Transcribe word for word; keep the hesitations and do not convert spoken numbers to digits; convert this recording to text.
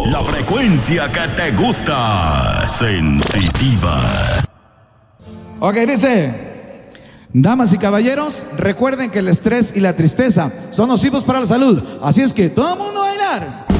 La frecuencia que te gusta. Sensitiva. Ok, dice: damas y caballeros, recuerden que el estrés y la tristeza son nocivos para la salud. Así es que todo el mundo a bailar.